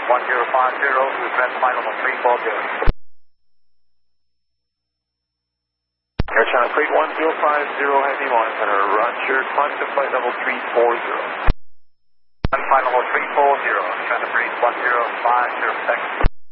we've got final 340. Air Channel Crate 1050 Heavy 1 Center, Roger, climb to flight level 340. Flight level 340, Channel Crate 1050,